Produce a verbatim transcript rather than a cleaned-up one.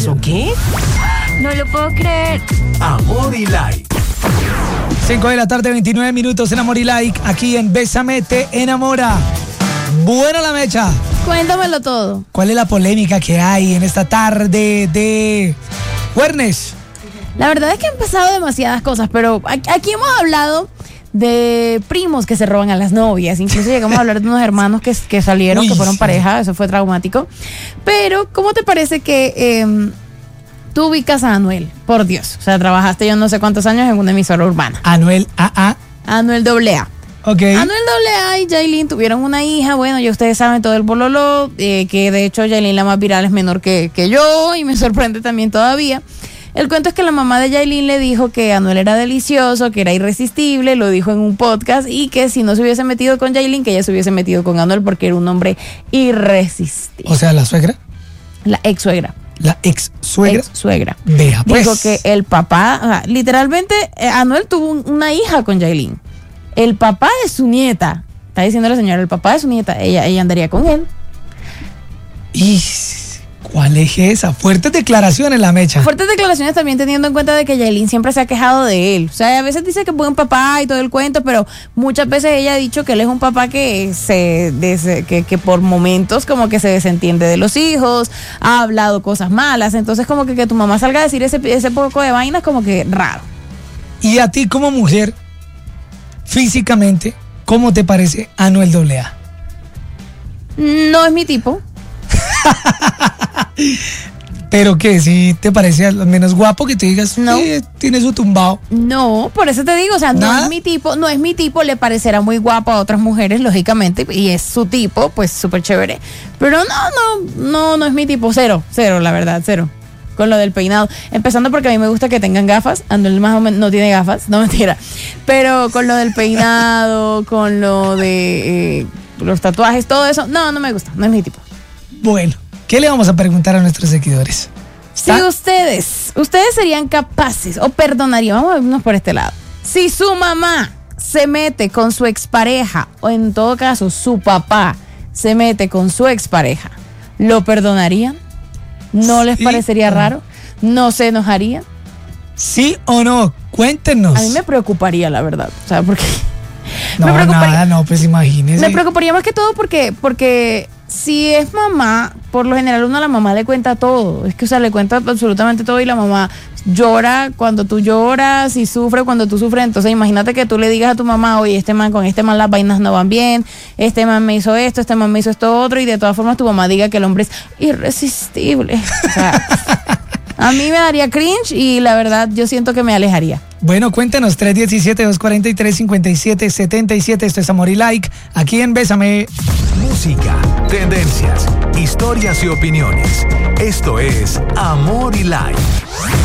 ¿Qué? No lo puedo creer. Amor y Like. cinco de la tarde, veintinueve minutos en Amor y Like, aquí en Bésame Te Enamora. Buena la mecha. Cuéntamelo todo. ¿Cuál es la polémica que hay en esta tarde de jueves? La verdad es que han pasado demasiadas cosas, pero aquí hemos hablado de primos que se roban a las novias. Incluso llegamos a hablar de unos hermanos que, que salieron, Uy, que fueron sí. pareja. Eso fue traumático. Pero, ¿cómo te parece que eh, tú ubicas a Anuel? Por Dios. O sea, trabajaste yo no sé cuántos años en una emisora urbana. Anuel A A. Anuel doble A. Okay. Anuel doble A y Yailin tuvieron una hija. Bueno, ya ustedes saben todo el bololo, eh, que de hecho Yailin, la más viral, es menor que, que yo, y me sorprende también todavía. El cuento es que la mamá de Yailin le dijo que Anuel era delicioso, que era irresistible, lo dijo en un podcast, y que si no se hubiese metido con Yailin, que ella se hubiese metido con Anuel porque era un hombre irresistible. O sea, la suegra. La ex suegra. La ex suegra. Ex suegra. Vea, pues. Dijo que el papá, o sea, literalmente, eh, Anuel tuvo un, una hija con Yailin. El papá de su nieta, está diciendo la señora, el papá de su nieta, ella, ella andaría con él. Y ¿cuál es esa? Fuertes declaraciones, la mecha. Fuertes declaraciones también teniendo en cuenta de que Yailin siempre se ha quejado de él. O sea, a veces dice que es buen papá y todo el cuento, pero muchas veces ella ha dicho que él es un papá que se des, que, que por momentos como que se desentiende de los hijos, ha hablado cosas malas. Entonces como que, que tu mamá salga a decir ese, ese poco de vainas como que raro. Y a ti como mujer, físicamente, ¿cómo te parece Anuel doble A? No es mi tipo. Pero que si te parece al menos guapo, que te digas, no, eh, tiene su tumbado. No, por eso te digo, o sea, ¿Nada? no es mi tipo, no es mi tipo, le parecerá muy guapo a otras mujeres, lógicamente, y es su tipo, pues súper chévere. Pero no, no, no, no es mi tipo, cero, cero, la verdad, cero. Con lo del peinado, empezando porque a mí me gusta que tengan gafas. Anuel más o menos no tiene gafas, no mentira, pero con lo del peinado, con lo de eh, los tatuajes, todo eso, no, no me gusta, no es mi tipo. Bueno, ¿qué le vamos a preguntar a nuestros seguidores? ¿Está? Si ustedes, ustedes serían capaces o perdonarían, vamos a vernos por este lado, si su mamá se mete con su expareja, o en todo caso su papá se mete con su expareja, ¿lo perdonarían? ¿No les sí, parecería no. raro? ¿No se enojarían? ¿Sí o no? Cuéntenos. A mí me preocuparía, la verdad. O sea, porque... No, me preocuparía, nada, no, pues imagínese. Me preocuparía más que todo porque, porque si es mamá, por lo general uno a la mamá le cuenta todo. Es que, o sea, le cuenta absolutamente todo y la mamá llora cuando tú lloras y sufre cuando tú sufres. Entonces imagínate que tú le digas a tu mamá, oye, este man, con este man las vainas no van bien, este man me hizo esto, este man me hizo esto otro, y de todas formas tu mamá diga que el hombre es irresistible. O sea, a mí me daría cringe y la verdad yo siento que me alejaría. Bueno, cuéntenos, tres uno siete, dos cuatro tres, cinco siete siete siete. Esto es Amor y Like, aquí en Bésame. Música, tendencias, historias y opiniones. Esto es Amor y Like.